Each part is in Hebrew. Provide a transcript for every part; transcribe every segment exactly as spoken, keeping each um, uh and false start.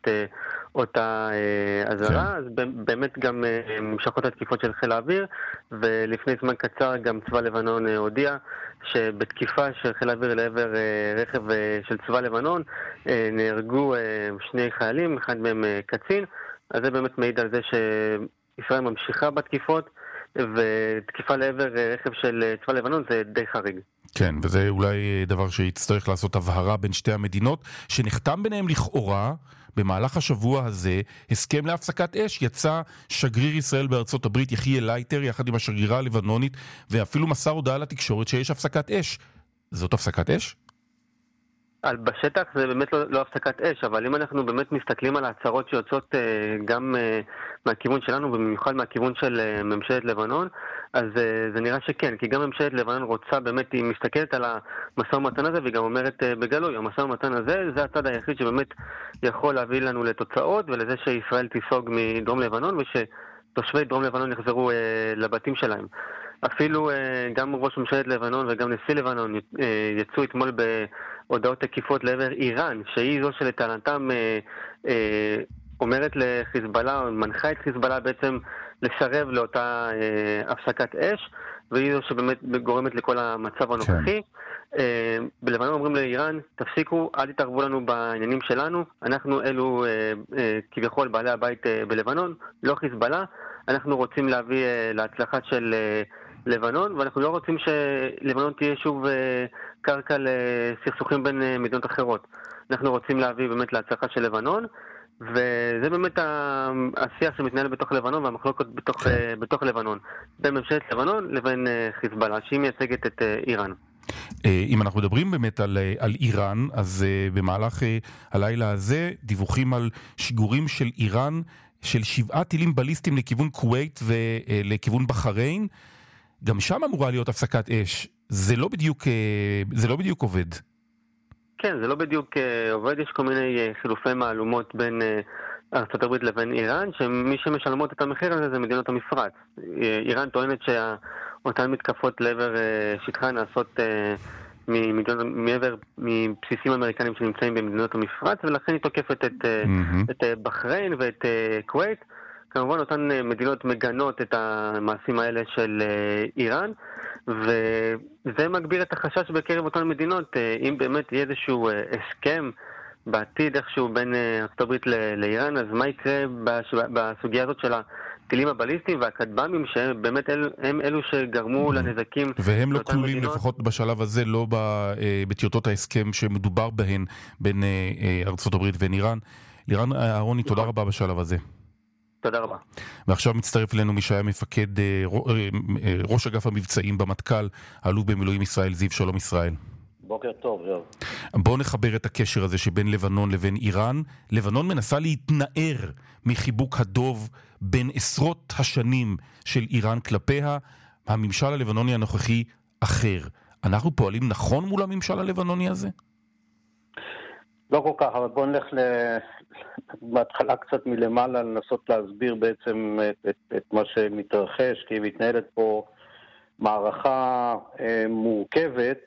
אותה אזהרה. אז באמת גם נמשכות התקיפות של חיל האוויר, ולפני זמן קצר גם צבא לבנון הודיע שבתקיפה של חיל האוויר לעבר רכב של צבא לבנון נהרגו שני חיילים, אחד מהם קצין. אז זה באמת מעיד על זה שישראל ממשיכה בתקיפות, ותקיפה לעבר רכב של צבא לבנון זה די חריג. כן, וזה אולי דבר שיצטרך לעשות הבהרה בין שתי המדינות, שנחתם ביניהם לכאורה במהלך השבוע הזה הסכם להפסקת אש. יצא שגריר ישראל בארצות הברית יחיה לייטר יחד עם השגרירה הלבנונית, ואפילו מסר הודעה לתקשורת שיש הפסקת אש. זאת הפסקת אש? על בשטח זה באמת לא, לא הפסקת אש, אבל אם אנחנו באמת מסתכלים על ההצהרות שיוצאות אה, גם אה, מהכיוון שלנו, ובמיוחד מהכיוון של אה, ממשלת לבנון, אז אה, זה נראה שכן, כי גם ממשלת לבנון רוצה, באמת היא מסתכלת על המשא ומתן הזה, והיא גם אומרת אה, בגלוי, המשא ומתן הזה זה הצד היחיד שבאמת יכול להביא לנו לתוצאות, ולזה שישראל תיסוג מדרום לבנון, ושתושבי דרום לבנון יחזרו אה, לבתים שלהם. אפילו אה, גם ראש ממשלת לבנון וגם נשיא לבנון אה, יצאו אתמול בהודעות תקיפות לעבר איראן, שהיא זו שלטענתם אה, אה, אומרת לחיזבאללה, מנחה את חיזבאללה בעצם לסרב לאותה אה, הפסקת אש, והיא זו שבאמת גורמת לכל המצב הנוכחי. כן. אה, בלבנון אומרים לאיראן, תפסיקו, אל תתערבו לנו בעניינים שלנו, אנחנו אלו אה, אה, כביכול בעלי הבית אה, בלבנון, לא חיזבאללה, אנחנו רוצים להביא אה, להצלחה של אה, לבנון, ואנחנו לא רוצים שלבנון תהיה שוב אה, קרקע לסכסוכים בין אה, מדינות אחרות. אנחנו רוצים להביא באמת להצלחה של לבנון, וזה באמת השיח שמתנהל בתוך לבנון והמחלוקות בתוך, אה, בתוך לבנון, בין ממשלת לבנון לבין אה, חיזבאללה, שהיא מייצגת את אה, איראן. אם אנחנו מדברים באמת על, על איראן, אז uh, במהלך uh, הלילה הזה דיווחים על שיגורים של איראן של שבעה טילים בליסטיים לכיוון כווית ולכיוון בחריין. גם שם אמורה להיות הפסקת אש. זה לא בדיוק, זה לא בדיוק עובד. כן, זה לא בדיוק עובד. יש כל מיני חילופי מעלומות בין ארצות הברית לבין איראן, שמי שמשלמות את המחיר הזה זה מדינות המפרץ. איראן טוענת שאותן מתקפות לעבר שטחה נעשות מעבר מבסיסים אמריקנים שנמצאים במדינות המפרץ, ולכן היא תוקפת את, mm-hmm. את בחריין ואת כווית. כמובן אותן מדינות מגנות את המעשים האלה של איראן, וזה מגביר את החשש בקרב אותן מדינות. אם באמת יהיה איזשהו הסכם בעתיד איכשהו בין ארצות הברית לאיראן, אז מה יקרה בסוגיה הזאת של הטילים הבליסטיים והכטב"מים, שבאמת הם אלו שגרמו לנזקים. והם לא כלולים לפחות בשלב הזה, לא בטיוטות ההסכם שמדובר בהן בין ארצות הברית ואיראן. לירן אהרוני, תודה רבה בשלב הזה. תודה רבה. ועכשיו מצטרף אלינו מי שהיה מפקד ראש אגף המבצעים במטכ"ל, האלוף במילואים ישראל זיו. שלום ישראל. בוקר טוב, זהו. בואו נחבר את הקשר הזה שבין לבנון לבין איראן. לבנון מנסה להתנער מחיבוק הדוב בין עשרות השנים של איראן כלפיה. הממשל הלבנוני הנוכחי אחר. אנחנו פועלים נכון מול הממשל הלבנוני הזה? לא כל כך, אבל בואו נלך ל... בהתחלה קצת מלמעלה לנסות להסביר בעצם את, את, את מה שמתרחש, כי מתנהלת פה מערכה אה, מורכבת,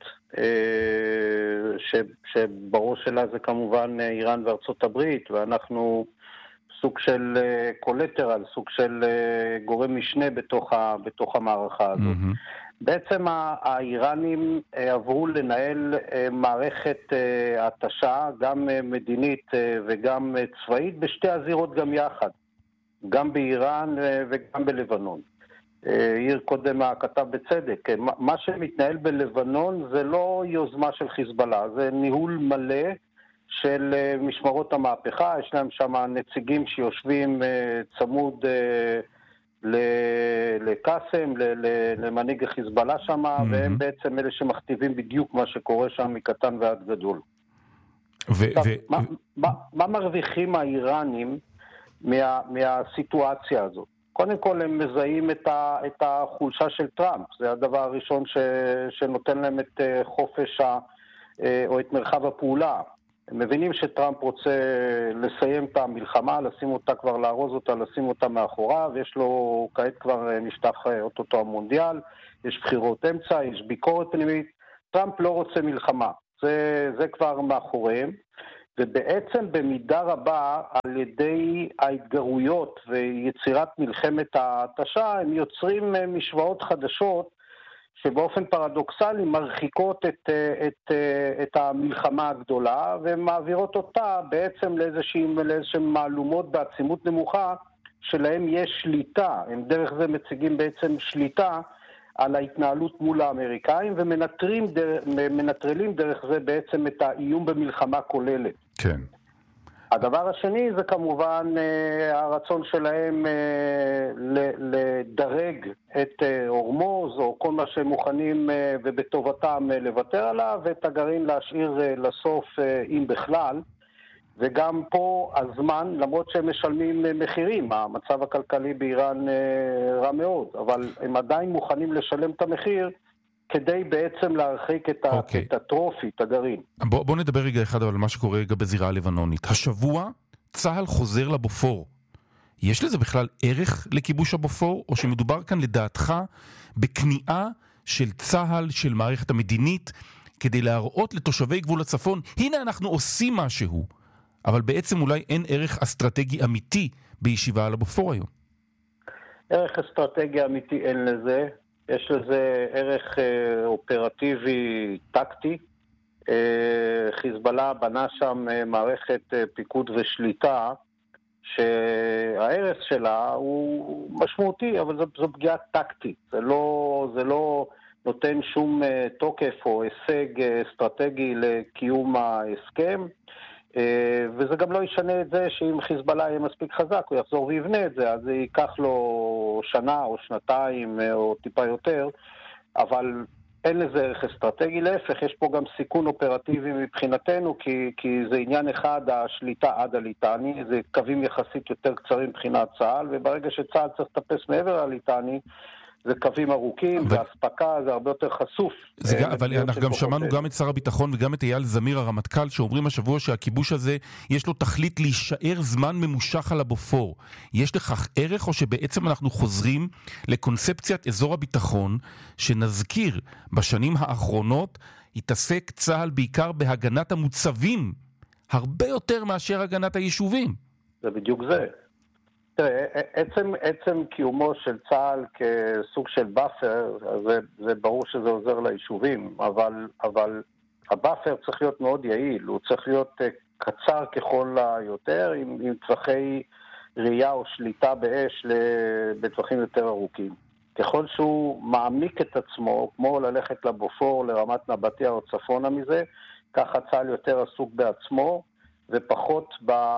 אה, ש, שבראש שלה זה כמובן איראן וארצות הברית, ואנחנו סוג של אה, קולטרל, סוג של אה, גורם משנה בתוך, ה, בתוך המערכה הזאת. Mm-hmm. בעצם האיראנים עברו לנהל מערכת התשה, גם מדינית וגם צבאית, בשתי הזירות גם יחד, גם באיראן וגם בלבנון. עיר קודם הכתב בצדק, מה שמתנהל בלבנון זה לא יוזמה של חיזבאללה, זה ניהול מלא של משמרות המהפכה. יש להם שם נציגים שיושבים צמוד לקאסם, למנהיג החיזבאללה שם, והם בעצם אלה שמכתיבים בדיוק מה שקורה שם מקטן ועד גדול. מה מרוויחים האיראנים מהסיטואציה הזאת? קודם כל הם מזהים את החולשה של טראמפ, זה הדבר הראשון שנותן להם את חופש או את מרחב הפעולה. הם מבינים שטראמפ רוצה לסיים את המלחמה, לשים אותה כבר, לארוז אותה, לשים אותה מאחוריו, יש לו כעת כבר נשטח אוטוטו המונדיאל, יש בחירות אמצע, יש ביקורת פנימית, טראמפ לא רוצה מלחמה, זה, זה כבר מאחוריהם, ובעצם במידה רבה על ידי ההתגרויות ויצירת מלחמת ההתשה, הם יוצרים משוואות חדשות שבאופן פרדוקסלי מרחיקות את, את, את המלחמה הגדולה ומעבירות אותה בעצם לאיזשהם מהלומות בעצימות נמוכה שלהם יש שליטה. הם דרך זה מציגים בעצם שליטה על ההתנהלות מול האמריקאים ומנטרלים דרך זה בעצם את האיום במלחמה כוללת. כן. הדבר השני זה כמובן הרצון שלהם לדרג את הורמוז או כל מה שהם מוכנים ובטובתם לוותר עליו ואת הגרעין להשאיר לסוף אם בכלל. וגם פה הזמן, למרות שהם משלמים מחירים, המצב הכלכלי באיראן רע מאוד, אבל הם עדיין מוכנים לשלם את המחיר כדי בעצם להרחיק את, okay. את הטרופי, את הגרעין. בוא, בוא נדבר רגע אחד על מה שקורה רגע בזירה הלבנונית. השבוע צהל חוזר לבופור. יש לזה בכלל ערך לכיבוש הבופור, או שמדובר כאן לדעתך בכניעה של צהל, של מערכת המדינית, כדי להראות לתושבי גבול הצפון, הנה אנחנו עושים משהו, אבל בעצם אולי אין ערך אסטרטגי אמיתי בישיבה על הבופור היום. ערך אסטרטגי אמיתי אין לזה. יש לזה ערך אה, אופרטיבי טקטי. אה, חיזבאללה בנה שם אה, מערכת אה, פיקוד ושליטה, שהערך שלה הוא משמעותי, אבל זו, זו פגיעה טקטית. זה לא, זה לא נותן שום אה, תוקף או הישג אה, אסטרטגי לקיום ההסכם. וזה גם לא ישנה את זה שאם חיזבאללה יהיה מספיק חזק, הוא יחזור ויבנה את זה, אז זה ייקח לו שנה או שנתיים או טיפה יותר, אבל אין לזה ערך אסטרטגי, להפך, יש פה גם סיכון אופרטיבי מבחינתנו, כי, כי זה עניין אחד, השליטה עד הליטני, זה קווים יחסית יותר קצרים מבחינת צה"ל, וברגע שצה"ל צריך לטפס מעבר הליטני, זה קווים ארוכים, ו... והספקה זה הרבה יותר חשוף. זה גם, אבל אנחנו גם שמענו גם את שר הביטחון וגם את אייל זמיר הרמטכ"ל שאומרים השבוע שהכיבוש הזה יש לו תכלית להישאר זמן ממושך על הבופור. יש לכך ערך או שבעצם אנחנו חוזרים לקונספציית אזור הביטחון שנזכיר בשנים האחרונות התעסק צה"ל בעיקר בהגנת המוצבים הרבה יותר מאשר הגנת היישובים. זה בדיוק זה. תראה, עצם, עצם קיומו של צה"ל כסוג של באפר, זה, זה ברור שזה עוזר ליישובים, אבל, אבל הבאפר צריך להיות מאוד יעיל, הוא צריך להיות קצר ככל היותר, עם, עם טווחי ראייה או שליטה באש בטווחים יותר ארוכים. ככל שהוא מעמיק את עצמו, כמו ללכת לבופור, לרמת נבטיה או צפונה מזה, ככה צה"ל יותר עסוק בעצמו, ופחות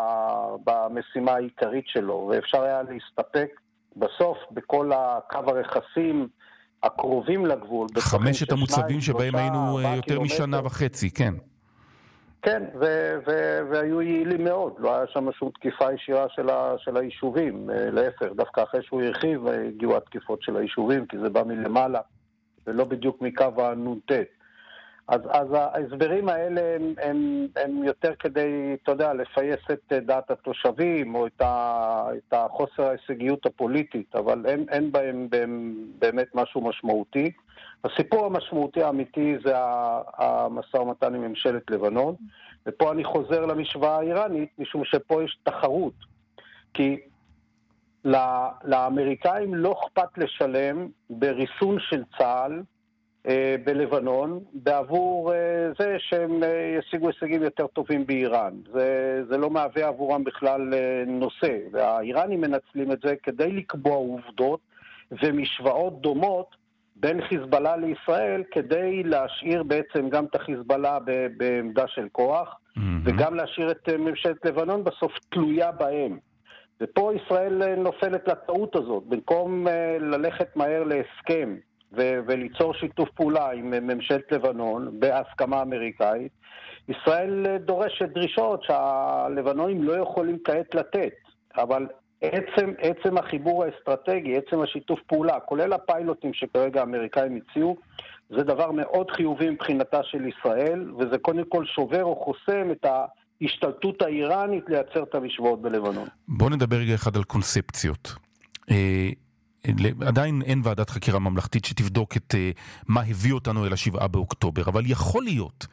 במשימה העיקרית שלו, ואפשר היה להסתפק בסוף בכל הקו הרכסים הקרובים לגבול. חמשת המוצבים שבהם היינו יותר משנה וחצי, כן. כן, ו- ו- והיו יעילים מאוד, לא היה שם שום תקיפה ישירה של, ה- של היישובים, להפך, דווקא אחרי שהוא הרחיב הגיעו התקיפות של היישובים, כי זה בא מלמעלה, ולא בדיוק מקו הנונטט. אז, אז ההסברים האלה הם, הם, הם יותר כדי, אתה יודע, לפייס את דעת התושבים או את, ה, את החוסר ההישגיות הפוליטית, אבל אין, אין בהם, בהם באמת משהו משמעותי. הסיפור המשמעותי האמיתי זה המשא ומתן עם ממשלת לבנון, ופה אני חוזר למשוואה האיראנית, משום שפה יש תחרות, כי לאמריקאים לא אכפת לשלם בריסון של צה"ל, בלבנון, בעבור זה שהם ישיגו הישגים יותר טובים באיראן. זה, זה לא מהווה עבורם בכלל נושא, והאיראנים מנצלים את זה כדי לקבוע עובדות ומשוואות דומות בין חיזבאללה לישראל, כדי להשאיר בעצם גם את החיזבאללה בעמדה של כוח, mm-hmm. וגם להשאיר את ממשלת לבנון בסוף תלויה בהם. ופה ישראל נופלת לטעות הזאת, במקום ללכת מהר להסכם, וליצור שיתוף פעולה עם ממשלת לבנון בהסכמה אמריקאית, ישראל דורשת דרישות שהלבנונים לא יכולים כעת לתת, אבל עצם, עצם החיבור האסטרטגי, עצם השיתוף פעולה, כולל הפיילוטים שכרגע האמריקאים הציעו, זה דבר מאוד חיובי מבחינתה של ישראל, וזה קודם כל שובר או חוסם את ההשתלטות האיראנית לייצר את המשוואות בלבנון. בואו נדבר רגע אחד על קונספציות. עדיין אין ועדת חקירה ממלכתית שתבדוק את מה הביא אותנו אל השבעה באוקטובר, אבל יכול להיות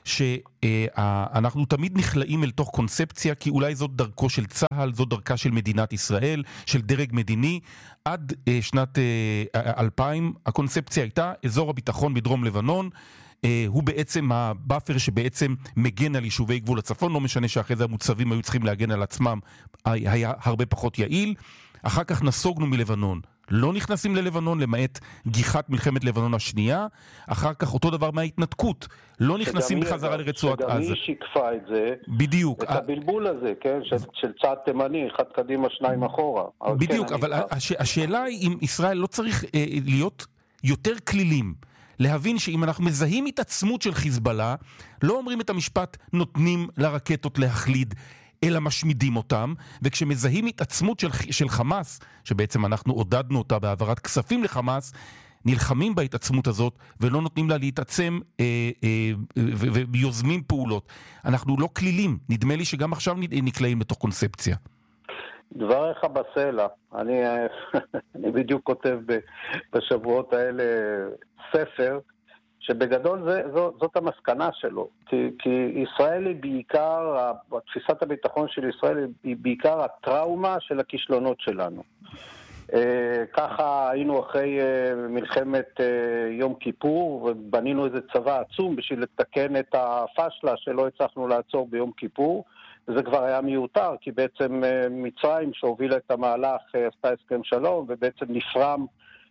שאנחנו תמיד נכלאים אל תוך קונספציה, כי אולי זאת דרכו של צה"ל, זאת דרכה של מדינת ישראל, של דרג מדיני. עד שנת אלפיים הקונספציה הייתה אזור הביטחון בדרום לבנון, הוא בעצם הבאפר שבעצם מגן על יישובי גבול הצפון, לא משנה שאחרי זה המוצבים היו צריכים להגן על עצמם, היה הרבה פחות יעיל. אחר כך נסוגנו מלבנון, לא נכנסים ללבנון למעט גיחת מלחמת לבנון השנייה, אחר כך אותו דבר מההתנתקות, לא נכנסים בחזרה לרצועת עזה. שגם היא שיקפה את זה, בדיוק. את הבלבול הזה, כן? של, של צד תימני, אחד קדימה, שניים אחורה. בדיוק, אבל הש, השאלה היא אם ישראל לא צריך אה, להיות יותר כלילים, להבין שאם אנחנו מזהים התעצמות של חיזבאללה, לא אומרים את המשפט נותנים לרקטות להחליד, אלא משמידים אותם, וכשמזהים התעצמות של, של חמאס, שבעצם אנחנו עודדנו אותה בעברת כספים לחמאס, נלחמים בהתעצמות הזאת, ולא נותנים לה להתעצם אה, אה, ויוזמים פעולות. אנחנו לא כלילים, נדמה לי שגם עכשיו נקלעים לתוך קונספציה. דבריך בסלע, אני, אני בדיוק כותב בשבועות האלה ספר, שבגדול זה, זו, זאת המסקנה שלו, כי, כי ישראל היא בעיקר, תפיסת הביטחון של ישראל היא בעיקר הטראומה של הכישלונות שלנו. אה, ככה היינו אחרי אה, מלחמת אה, יום כיפור, ובנינו איזה צבא עצום בשביל לתקן את הפשלה שלא הצלחנו לעצור ביום כיפור, וזה כבר היה מיותר, כי בעצם אה, מצרים שהובילה את המהלך אה, עשתה הסכם שלום, ובעצם נפרם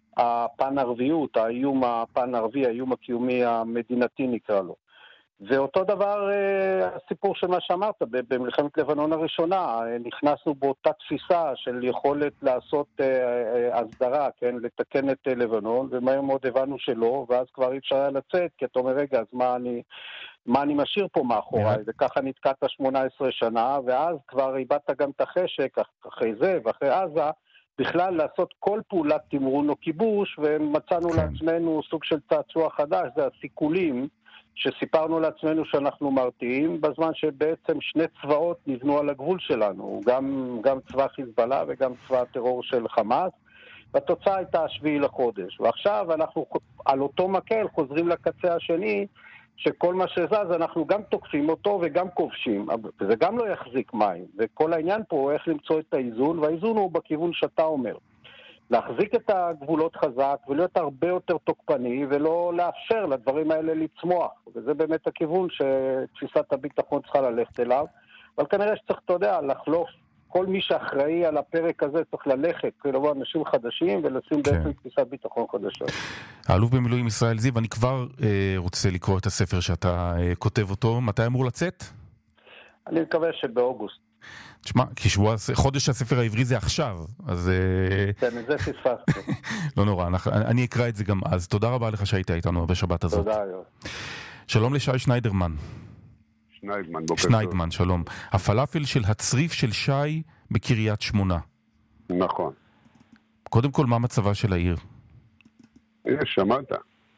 הפן ערביות, האיום הפן ערבי, האיום הקיומי המדינתי נקרא לו. ואותו דבר הסיפור של מה שאמרת, במלחמת לבנון הראשונה, נכנסנו באותה תפיסה של יכולת לעשות הסדרה, כן, לתקן את לבנון, ומהר מאוד הבנו שלא, ואז כבר אי אפשר היה לצאת, כי אתה אומר, רגע, אז מה אני, מה אני משאיר פה מאחוריי? וככה נתקעת שמונה עשרה שנה, ואז כבר איבדת גם את החשק, אחרי זה ואחרי עזה, בכלל לעשות כל פעולת תמרון או כיבוש, ומצאנו כן. לעצמנו סוג של צעצוע חדש, זה הסיכולים, שסיפרנו לעצמנו שאנחנו מרתיעים, בזמן שבעצם שני צבאות נבנו על הגבול שלנו, גם, גם צבא חיזבאללה וגם צבא הטרור של חמאס, והתוצאה הייתה השביעי לחודש. ועכשיו אנחנו על אותו מקל חוזרים לקצה השני, שכל מה שזז אנחנו גם תוקפים אותו וגם כובשים, וזה גם לא יחזיק מים, וכל העניין פה הוא איך למצוא את האיזון, והאיזון הוא בכיוון שאתה אומר. להחזיק את הגבולות חזק ולהיות הרבה יותר תוקפני ולא לאפשר לדברים האלה לצמוח, וזה באמת הכיוון שתפיסת הביטחון צריכה ללכת אליו, אבל כנראה שצריך, אתה יודע, לחלוף, כל מי שאחראי על הפרק הזה צריך ללכת, כאילו אנשים חדשים ולשים כן. בעצם תפיסת ביטחון חדשה. האלוף במילואים ישראל זיו, אני כבר אה, רוצה לקרוא את הספר שאתה אה, כותב אותו, מתי אמור לצאת? אני מקווה שבאוגוסט. תשמע, כי שבוע, חודש הספר העברי זה עכשיו, אז... כן, זה פספסתי. לא נורא, אני אקרא את זה גם אז. תודה רבה לך שהיית איתנו בשבת הזאת. תודה, יו. שלום לשי שניידרמן. שניידמן, בוקר טוב. שניידמן, שלום. הפלאפל של הצריף של שי בקריית שמונה. נכון. קודם כל, מה מצבה של העיר? יש, שמעת.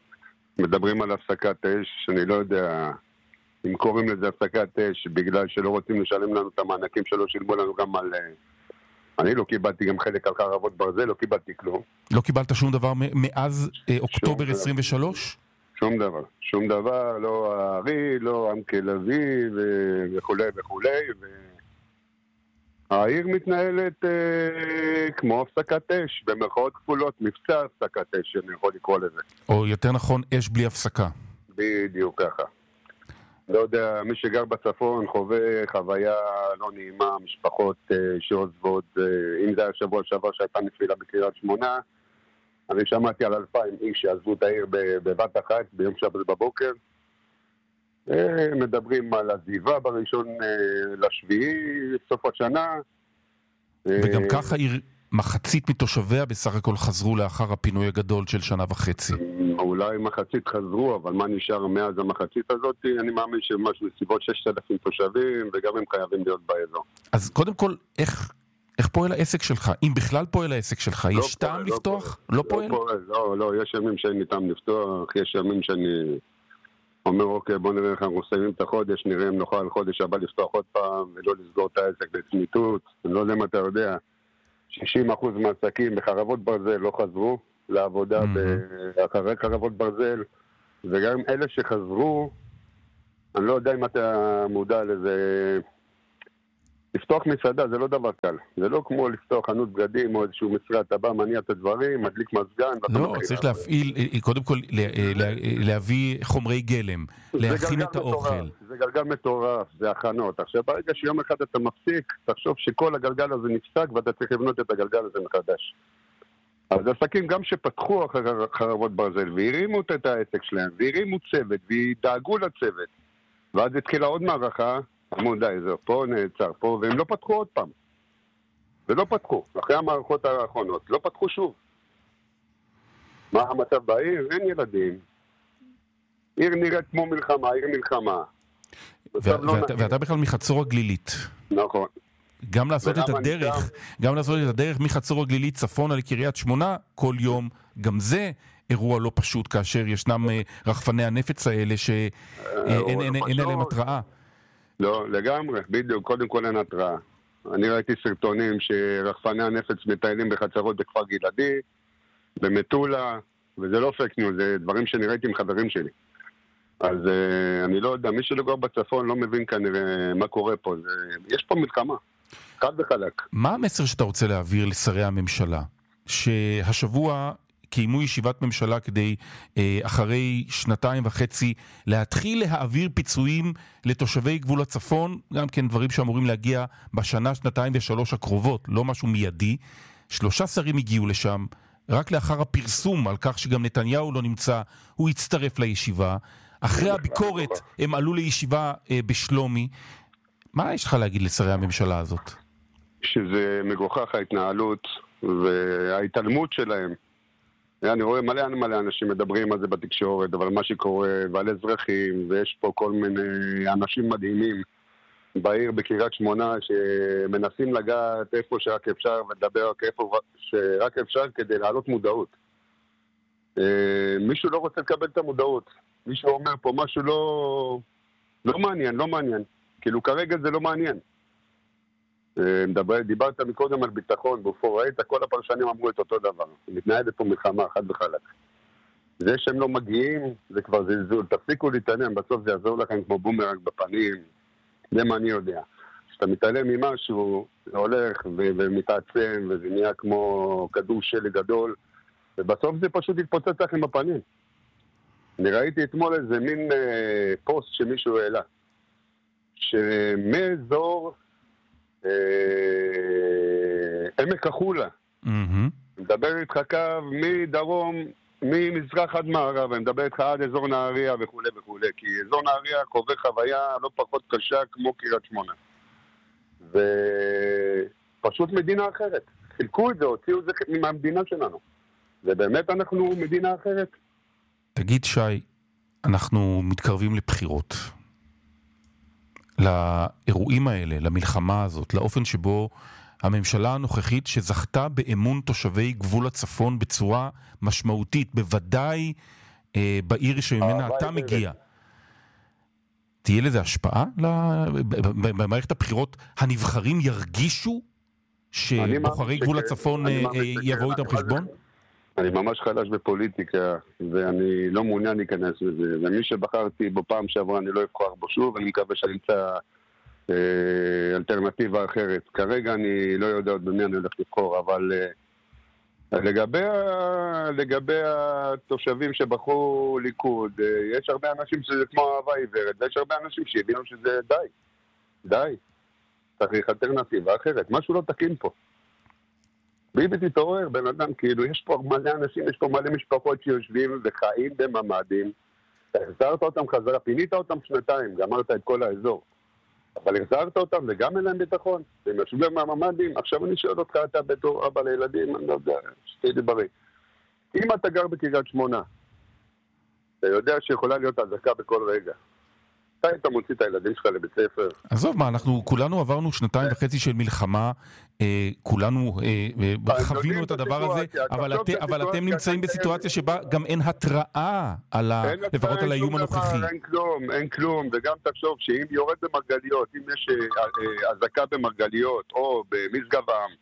מדברים על הפסקת אש, אני לא יודע... אם קוראים לזה הפסקת אש, בגלל שלא רוצים לשלם לנו את המענקים שלא שילמו לנו גם על... אני לא קיבלתי גם חלק על חרבות ברזל, לא קיבלתי כלום. לא קיבלת שום דבר מאז אוקטובר עשרים ושלוש? שום דבר. שום דבר, לא הארי, לא עמקי לוי וכו' וכו'. העיר מתנהלת אה, כמו הפסקת אש, במרכאות כפולות, מבצע הפסקת אש, אני יכול לקרוא לזה. או יותר נכון, אש בלי הפסקה. בדיוק ככה. לא יודע, מי שגר בצפון חווה חוויה לא נעימה, משפחות uh, שעוזבות, uh, אם זה היה שבוע שעבר שהייתה נפילה בקריית שמונה, אני שמעתי על אלפיים איש שעזבו את העיר בבת אחת ביום שבת בבוקר. Uh, מדברים על עזיבה בראשון uh, לשביעי, סוף השנה. וגם uh, ככה עיר... מחצית מתושביה בסך הכל חזרו לאחר הפינוי הגדול של שנה וחצי. אולי מחצית חזרו, אבל מה נשאר מאז המחצית הזאת? אני מאמין שמשהו בסביבות ששת אלפים תושבים, וגם הם חייבים להיות באזור. אז קודם כל, איך, איך פועל העסק שלך? אם בכלל פועל העסק שלך, לא יש טעם לא לפתוח? פועל, לא פועל? לא פועל? לא, לא, יש ימים שאין לי טעם לפתוח, יש ימים שאני אומר, אוקיי, בוא נראה איך אנחנו מסיימים את החודש, נראה אם נוכל חודש הבא לפתוח עוד פעם, ולא לסגור את העסק בצמיתות, אני לא יודע מה אתה יודע. שישים אחוז מהעסקים בחרבות ברזל לא חזרו לעבודה mm-hmm. אחרי חרבות ברזל, וגם אלה שחזרו, אני לא יודע אם אתה מודע לזה, לפתוח מסעדה זה לא דבר קל. זה לא כמו לפתוח חנות בגדים או איזשהו משרד, אתה בא, מניע את הדברים, מדליק מזגן. לא, צריך להפעיל, קודם כל להביא חומרי גלם, להכין את האוכל. זה גלגל מטורף, זה הכנות. עכשיו ברגע שיום אחד אתה מפסיק, תחשוב שכל הגלגל הזה נפסק ואתה צריך לבנות את הגלגל הזה מחדש. אז עסקים גם שפתחו אחרי חרבות ברזל והרימו את העסק שלהם, והרימו צוות, ודאגו לצוות, ואז התחילה עוד מערכה, אמרו די, זה פה נעצר פה, והם לא פתחו עוד פעם. ולא פתחו. אחרי המערכות האחרונות, לא פתחו שוב. מה המצב בעיר? אין ילדים. עיר נראית כמו מלחמה, עיר מלחמה. ואתה בכלל מחצור הגלילית. נכון. גם לעשות את הדרך, גם לעשות את הדרך מחצור הגלילית צפונה לקריית שמונה כל יום, גם זה אירוע לא פשוט, כאשר ישנם רחפני הנפץ האלה שאין עליהם התראה. לא, לגמרי, בדיוק, קודם כל אין התראה. אני ראיתי סרטונים שרחפני הנפץ מטיילים בחצרות בכפר גלעדי, במטולה, וזה לא פייק ניוז, זה דברים שאני ראיתי עם חברים שלי. אז אני לא יודע, מי שלא גר בצפון לא מבין כנראה מה קורה פה, יש פה מלחמה, חד וחלק. מה המסר שאתה רוצה להעביר לשרי הממשלה? שהשבוע קיימו ישיבת ממשלה כדי אחרי שנתיים וחצי להתחיל להעביר פיצויים לתושבי גבול הצפון, גם כן דברים שאמורים להגיע בשנה, שנתיים ושלוש הקרובות, לא משהו מיידי. שלושה שרים הגיעו לשם, רק לאחר הפרסום על כך שגם נתניהו לא נמצא, הוא הצטרף לישיבה. אחרי הביקורת הם עלו לישיבה בשלומי. מה יש לך להגיד לשרי הממשלה הזאת? שזה מגוחך ההתנהלות וההתעלמות שלהם. אני רואה מלא מלא אנשים מדברים על זה בתקשורת, אבל מה שקורה, ועל אזרחים, ויש פה כל מיני אנשים מדהימים בעיר בקריית שמונה שמנסים לגעת איפה שרק אפשר ולדבר איפה שרק אפשר כדי להעלות מודעות. מישהו לא רוצה לקבל את המודעות. מישהו אומר פה משהו לא, לא מעניין, לא מעניין. כאילו כרגע זה לא מעניין. מדבר, דיברת מקודם על ביטחון, בפור ראית, כל הפרשנים אמרו את אותו דבר. מתנהלת פה מלחמה, חד וחלק. זה שהם לא מגיעים, זה כבר זלזול. תפסיקו להתעלם, בסוף זה יעזור לכם כמו בומרנג בפנים. זה מה אני יודע. כשאתה מתעלם ממשהו, זה הולך ו- ומתעצם, וזה נהיה כמו כדור שלג גדול, ובסוף זה פשוט יתפוצץ לכם בפנים. אני ראיתי אתמול איזה מין אה, פוסט שמישהו העלה, שמאזור אה, עמק החולה, mm-hmm. מדבר איתך קו מדרום, ממזרח עד מערב, אני מדבר איתך עד אזור נהריה וכו' וכו', כי אזור נהריה חווה חוויה לא פחות קשה כמו קריית שמונה. ופשוט מדינה אחרת. חילקו את זה, הוציאו את זה מהמדינה שלנו. ובאמת אנחנו מדינה אחרת. תגיד שי, אנחנו מתקרבים לבחירות. לאירועים האלה, למלחמה הזאת, לאופן שבו הממשלה הנוכחית שזכתה באמון תושבי גבול הצפון בצורה משמעותית, בוודאי אה, בעיר שממנה אתה מגיע. תהיה לזה השפעה? במערכת הבחירות הנבחרים ירגישו שבוחרי גבול הצפון יבואו איתם חשבון? אני ממש חלש בפוליטיקה, ואני לא מעוניין להיכנס בזה. ומי שבחרתי בו פעם שעברה, אני לא אבחר בו שוב, אני מקווה שאני אמצא אה, אלטרנטיבה אחרת. כרגע אני לא יודע עוד במי אני הולך לבחור, אבל אה, לגבי, לגבי התושבים שבחרו ליכוד, אה, יש הרבה אנשים שזה כמו אהבה עיוורת, ויש הרבה אנשים שהבינו שזה די. די. צריך אלטרנטיבה אחרת. משהו לא תקין פה. ביבי תתעורר, בן אדם, כאילו, יש פה מלא אנשים, יש פה מלא משפחות שיושבים וחיים בממדים. החזרת אותם חזרה, פינית אותם שנתיים, גמרת את כל האזור. אבל החזרת אותם וגם אין להם ביטחון. הם יושבים בממדים. עכשיו אני שואל אותך, אתה בתור אבא לילדים, אני לא יודע, שתהיה לי בריא. אם אתה גר בקריית שמונה, אתה יודע שיכולה להיות אזעקה בכל רגע. אתה היית מוציא את הילדים שלך לבית ספר. עזוב מה, אנחנו כולנו עברנו שנתיים וחצי של מלחמה, כולנו חווינו את הדבר הזה, אבל אתם נמצאים בסיטואציה שבה גם אין התראה לפחות על האיום הנוכחי. אין כלום, אין כלום, וגם תחשוב שאם יורד במרגליות, אם יש אזעקה במרגליות, או במשגב עם,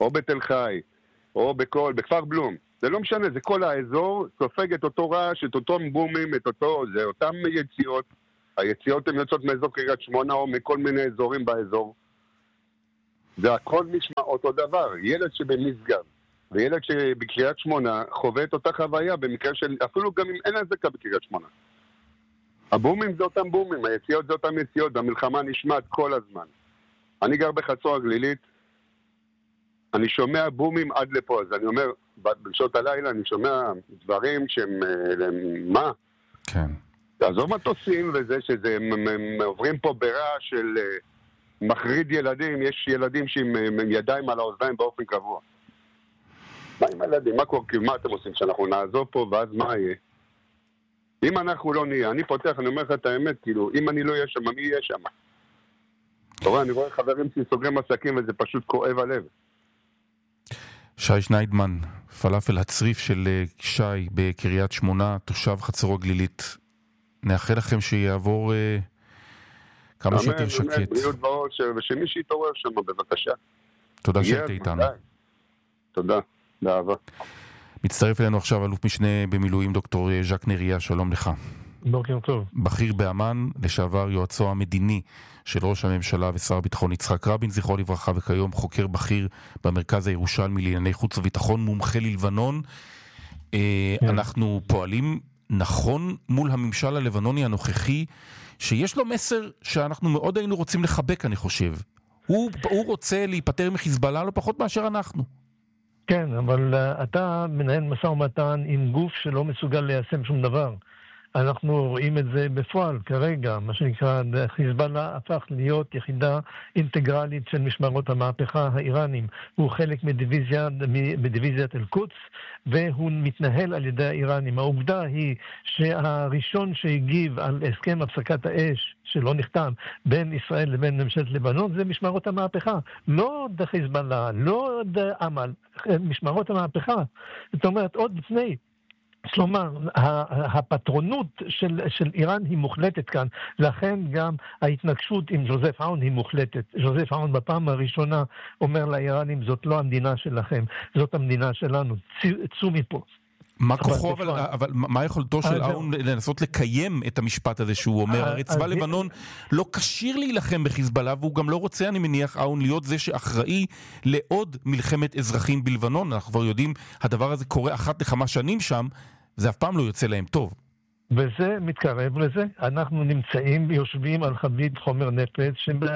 או בתל חי, או בכל, בכפר בלום. זה לא משנה, זה כל האזור, סופג את אותו רעש, את אותם בומים, את אותו, זה אותם יציאות. היציאות הן יוצאות מאזור קריית שמונה או מכל מיני אזורים באזור. זה הכל נשמע אותו דבר. ילד שבמשגב וילד שבקריית שמונה חווה את אותה חוויה במקרה של, אפילו גם אם אין הזקה בקריית שמונה. הבומים זה אותם בומים, היציאות זה אותם יציאות, והמלחמה נשמעת כל הזמן. אני גר בחצור הגלילית, אני שומע בומים עד לפה, אז אני אומר, בשעות הלילה אני שומע דברים שהם, מה? כן. תעזוב מטוסים וזה שזה, הם, הם עוברים פה ברע של מחריד ילדים, יש ילדים שהם ידיים על האוזניים באופן קבוע. מה עם הילדים? מה קורה? מה אתם עושים שאנחנו נעזוב פה ואז מה יהיה? אם אנחנו לא נהיה, אני פותח, אני אומר לך את האמת, כאילו, אם אני לא אהיה שם, מי יהיה שם? אתה רואה, אני רואה חברים שסוגרים עסקים וזה פשוט כואב הלב. שי שניידמן, פלאפל הצריף של שי בקריית שמונה, תושב חצור הגלילית. נאחל לכם שיעבור uh, כמה שיותר שקט. באמת, בריאות בראש, ושמי שיתעורר שם, בבקשה. תודה שהיית איתנו. תודה, באהבה. מצטרף אלינו עכשיו אלוף משנה במילואים דוקטור ז'ק נריה, שלום לך. בוקר טוב. בכיר באמן, לשעבר יועצו המדיני של ראש הממשלה ושר הביטחון יצחק רבין, זכרו לברכה, וכיום חוקר בכיר במרכז הירושלמי לענייני חוץ וביטחון, מומחה ללבנון. כן. אנחנו פועלים נכון מול הממשל הלבנוני הנוכחי, שיש לו מסר שאנחנו מאוד היינו רוצים לחבק, אני חושב. הוא, הוא רוצה להיפטר מחיזבאללה לא פחות מאשר אנחנו. כן, אבל uh, אתה מנהל משא ומתן עם גוף שלא מסוגל ליישם שום דבר. אנחנו רואים את זה בפועל כרגע, מה שנקרא, חיזבאללה הפך להיות יחידה אינטגרלית של משמרות המהפכה האיראנים. הוא חלק מדיוויזיה, מדיוויזיית אל-קודס, והוא מתנהל על ידי האיראנים. העובדה היא שהראשון שהגיב על הסכם הפסקת האש שלא נחתם בין ישראל לבין ממשלת לבנון, זה משמרות המהפכה. לא חיזבאללה, לא אמל, משמרות המהפכה. זאת אומרת, עוד לפני. כלומר, הפטרונות של, של איראן היא מוחלטת כאן, לכן גם ההתנגשות עם ג'וזף עאון היא מוחלטת. ג'וזף עאון בפעם הראשונה אומר לאיראנים, זאת לא המדינה שלכם, זאת המדינה שלנו, צאו מפה. מה כוחו, אבל, אבל מה יכולתו של עאון לנסות לקיים את המשפט הזה שהוא אומר? הרי צבא לבנון לא כשיר להילחם בחיזבאללה, והוא גם לא רוצה, אני מניח, עאון להיות זה שאחראי לעוד מלחמת אזרחים בלבנון. אנחנו כבר יודעים, הדבר הזה קורה אחת לכמה שנים שם, זה אף פעם לא יוצא להם טוב. וזה מתקרב לזה. אנחנו נמצאים, יושבים על חבית חומר נפץ,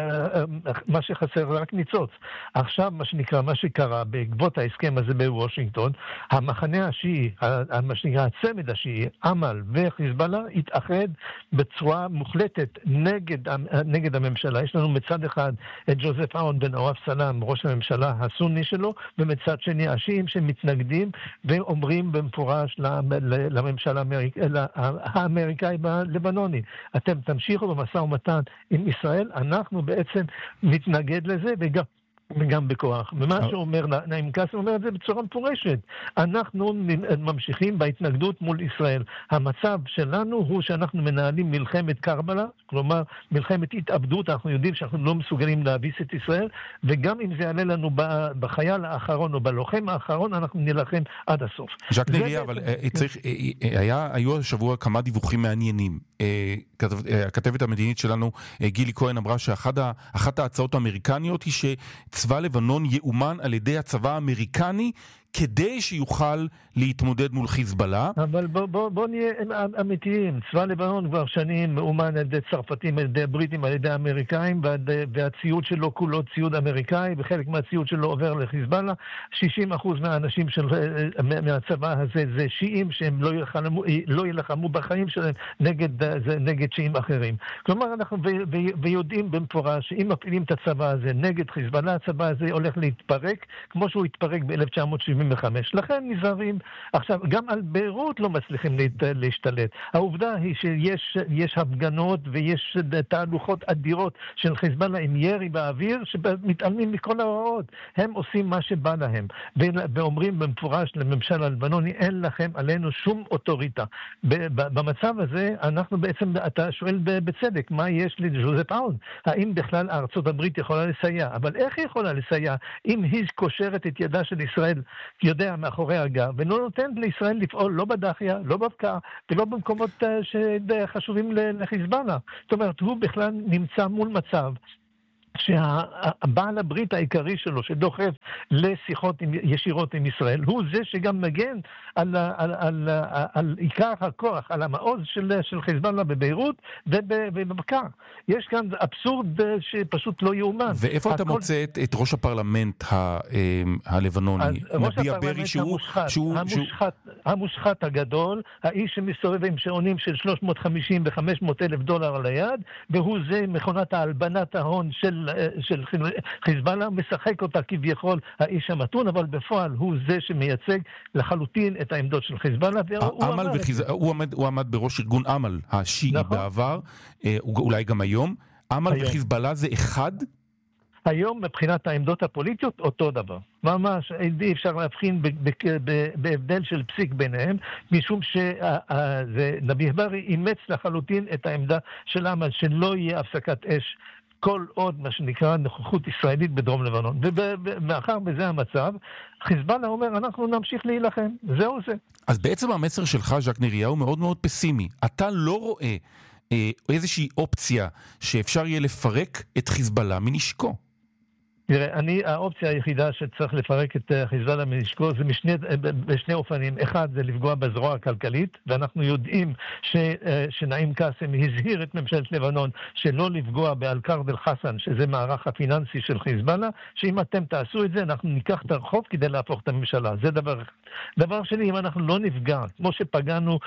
שמה שחסר רק ניצוץ. עכשיו, מה שנקרא, מה שקרה בעקבות ההסכם הזה בוושינגטון, המחנה השיעי, מה שנקרא, הצמד השיעי, אמל וחיזבאללה, התאחד בצורה מוחלטת נגד, נגד הממשלה. יש לנו מצד אחד את ג'וזף עאון בן נואף סלאם, ראש הממשלה הסוני שלו, ומצד שני השיעים שמתנגדים ואומרים במפורש לממשלה האמריקאי בלבנוני. אתם תמשיכו במשא ומתן עם ישראל, אנחנו בעצם נתנגד לזה וגם וגם בכוח. ומה שאומר, נעים קאסם אומר את זה בצורה מפורשת. אנחנו ממשיכים בהתנגדות מול ישראל. המצב שלנו הוא שאנחנו מנהלים מלחמת קרבלה, כלומר מלחמת התאבדות, אנחנו יודעים שאנחנו לא מסוגלים להביס את ישראל, וגם אם זה יעלה לנו בחייל האחרון או בלוחם האחרון, אנחנו נלחם עד הסוף. ז'ק נריה, אבל צריך, היה, היו השבוע כמה דיווחים מעניינים. הכתבת המדינית שלנו, גילי כהן, אמרה שאחת ההצעות האמריקניות היא שצבא לבנון יאומן על ידי הצבא האמריקני כדי שיוכל להתמודד מול חיזבאללה. אבל בוא, בוא, בוא נהיה אמיתיים. צבא לבנון כבר שנים מאומן על ידי צרפתים, על ידי בריטים, על ידי האמריקאים, והציוד שלו כולו ציוד אמריקאי, וחלק מהציוד שלו עובר לחיזבאללה. שישים אחוז מהאנשים של, מהצבא הזה זה שיעים שהם לא ילחמו, לא ילחמו בחיים שלהם נגד, נגד שיעים אחרים. כלומר, אנחנו ו, ו, ויודעים במפורש שאם מפעילים את הצבא הזה נגד חיזבאללה, הצבא הזה הולך להתפרק, כמו שהוא התפרק ב-אלף תשע מאות שבעים שבעים וחמש. לכן נזהרים. עכשיו, גם על ביירות לא מצליחים להשתלט. העובדה היא שיש יש הפגנות ויש תהלוכות אדירות של חיזבאללה עם ירי באוויר, שמתעלמים מכל ההוראות. הם עושים מה שבא להם. ואומרים במפורש לממשל הלבנוני, אין לכם עלינו שום אוטוריטה. במצב הזה, אנחנו בעצם, אתה שואל בצדק, מה יש לג'וזף אאון? האם בכלל ארצות הברית יכולה לסייע? אבל איך היא יכולה לסייע אם היא קושרת את ידה של ישראל, יודע, מאחורי הגב, ולא נותנת לישראל לפעול לא בדחיה, לא בבקעה, ולא במקומות שחשובים לחיזבאללה. זאת אומרת, הוא בכלל נמצא מול מצב שהבעל הברית העיקרי שלו, שדוחף לשיחות ישירות עם ישראל, הוא זה שגם מגן על, על, על, על, על עיקר הכוח, על המעוז של, של חיזבאללה בביירות ובבקעה. יש כאן אבסורד שפשוט לא יאומן. ואיפה אתה מוצא את, את ראש הפרלמנט ה, הלבנוני? ראש הפרלמנט המושחת, שהוא, המושחת, שהוא... המושחת הגדול, האיש שמסתובב עם שעונים של שלוש מאות וחמישים ו-חמש מאות אלף דולר על היד, והוא זה מכונת ההלבנת ההון של של חיזבאללה, משחק אותה כביכול האיש המתון, אבל בפועל הוא זה שמייצג לחלוטין את העמדות של חיזבאללה. הוא עמד בראש ארגון אמל השיעי בעבר, אולי גם היום. אמל וחיזבאללה זה אחד? היום מבחינת העמדות הפוליטיות אותו דבר. ממש אי אפשר להבחין בהבדל של פסיק ביניהם, משום שנביח ברי אימץ לחלוטין את העמדה של אמל, שלא יהיה הפסקת אש כל עוד מה שנקרא נוכחות ישראלית בדרום לבנון. ומאחר בזה המצב, חיזבאללה אומר, אנחנו נמשיך להילחם. זהו זה. אז בעצם המסר שלך, ז'ק נריה, הוא מאוד מאוד פסימי. אתה לא רואה אה, איזושהי אופציה שאפשר יהיה לפרק את חיזבאללה מנשקו. תראה, אני, האופציה היחידה שצריך לפרק את חיזבאללה מנשקו זה משני, בשני אופנים. אחד, זה לפגוע בזרוע הכלכלית, ואנחנו יודעים ש, שנעים קאסם הזהיר את ממשלת לבנון שלא לפגוע באל-קרד אל-חסן, שזה מערך הפיננסי של חיזבאללה, שאם אתם תעשו את זה, אנחנו ניקח את הרחוב כדי להפוך את הממשלה. זה דבר אחד. דבר שני, אם אנחנו לא נפגע, כמו שפגענו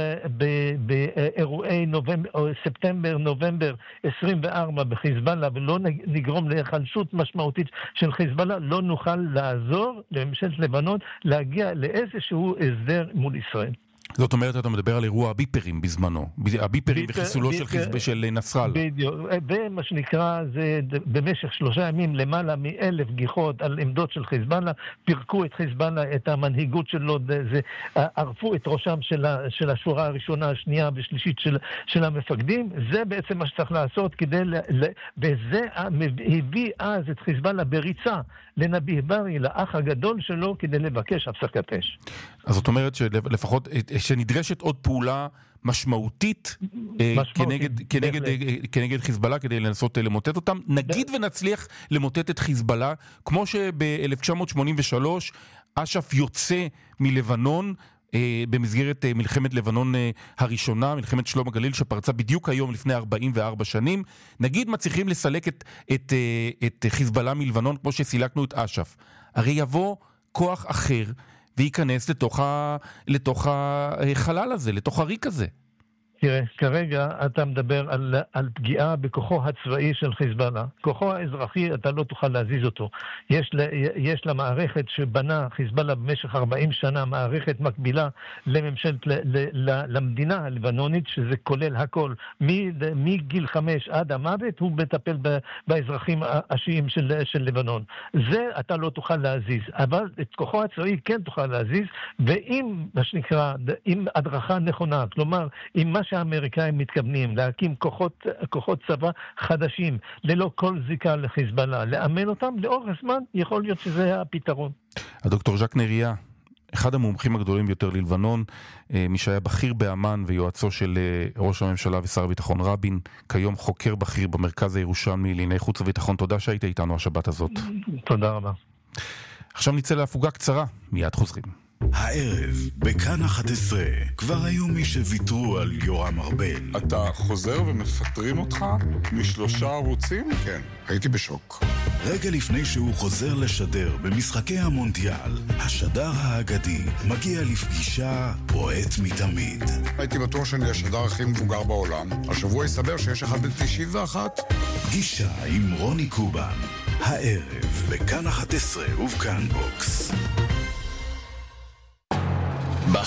באירועי נובמבר, ספטמבר, נובמבר עשרים וארבע בחיזבאללה, ולא נגרום להיחלשות משמעותית של חיזבאללה, לא נוכל לעזור לממשלת לבנון להגיע לאיזשהו הסדר מול ישראל. זאת אומרת, אתה מדבר על אירוע הביפרים בזמנו, הביפרים וחיסולו של חיזבאללה של נסראללה. בדיוק, ומה שנקרא, זה במשך שלושה ימים למעלה מאלף גיחות על עמדות של חיזבאללה, פירקו את חיזבאללה, את המנהיגות שלו, זה ערפו את ראשם של, של השורה הראשונה, השנייה ושלישית של, של המפקדים. זה בעצם מה שצריך לעשות כדי, וזה הביא אז את חיזבאללה בריצה לנביח ברי, לאח הגדול שלו, כדי לבקש הפסקת אש. אז זאת אומרת שלפחות שנדרשת עוד פעולה משמעותית, משמעותית כנגד, כנגד, כנגד חיזבאללה כדי לנסות למוטט אותם. נגיד ונצליח למוטט את חיזבאללה, כמו שב-אלף תשע מאות שמונים ושלוש אש"ף יוצא מלבנון, במסגרת מלחמת לבנון הראשונה, מלחמת שלום הגליל שפרצה בדיוק היום לפני ארבעים וארבע שנים. נגיד מצליחים לסלק את, את, את חיזבאללה מלבנון כמו שסילקנו את אש"ף. הרי יבוא כוח אחר וייכנס לתוך, ה, לתוך החלל הזה, לתוך הריק הזה. תראה, כרגע אתה מדבר על, על פגיעה בכוחו הצבאי של חיזבאללה. כוחו האזרחי, אתה לא תוכל להזיז אותו. יש, יש למערכת שבנה חיזבאללה במשך ארבעים שנה, מערכת מקבילה לממשלת, ל, ל, למדינה הלבנונית, שזה כולל הכל. מגיל חמש עד המוות, הוא מטפל ב, באזרחים השיעים של, של לבנון. זה אתה לא תוכל להזיז. אבל את כוחו הצבאי כן תוכל להזיז, ואם, מה שנקרא, עם הדרכה נכונה, כלומר, עם מה שהאמריקאים מתכוונים להקים כוחות, כוחות צבא חדשים, ללא כל זיקה לחיזבאללה, לאמן אותם לאורך זמן, יכול להיות שזה הפתרון. הדוקטור ז'ק נריה, אחד המומחים הגדולים ביותר ללבנון, מי שהיה בכיר באמן ויועצו של ראש הממשלה ושר הביטחון רבין, כיום חוקר בכיר במרכז הירושלמי לענייני חוץ וביטחון. תודה שהיית איתנו השבת הזאת. תודה רבה. עכשיו נצא להפוגה קצרה, מיד חוזרים. הערב, בכאן אחת עשרה, כבר היו מי שוויתרו על יורם ארבל. אתה חוזר ומפטרים אותך משלושה ערוצים? כן, הייתי בשוק. רגע לפני שהוא חוזר לשדר במשחקי המונדיאל, השדר האגדי מגיע לפגישה בועט מתמיד. הייתי בטוח שאני השדר הכי מבוגר בעולם. השבוע יסבר שיש אחד ב-תשעים ואחת. פגישה עם רוני קובן. הערב, בכאן אחת עשרה ובכאן בוקס.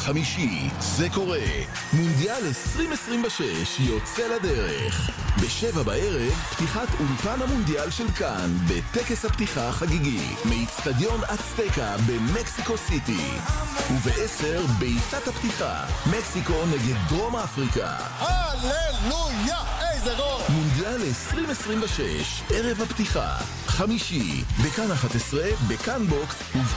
החמישי, זה קורה. מונדיאל עשרים עשרים ושש יוצא לדרך. בשבע בערב, פתיחת אולפן המונדיאל של כאן, בטקס הפתיחה החגיגי, מאצטדיון אצטקה במקסיקו סיטי. ובעשר, בעיטת הפתיחה, מקסיקו נגד דרום אפריקה. הללויה, איזה גול! מונדיאל עשרים עשרים ושש, ערב הפתיחה, חמישי, בכאן אחת עשרה, בכאן בוקס,